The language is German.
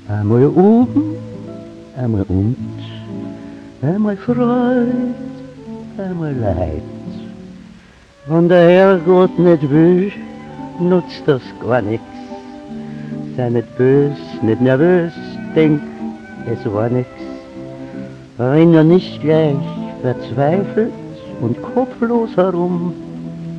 Einmal oben, einmal unten, einmal Freud, einmal Leid. Wenn der Herrgott nicht will, nutzt das gar nix. Sei nicht bös, nicht nervös, denk, es war nix. Renn ja nicht gleich verzweifelt und kopflos herum,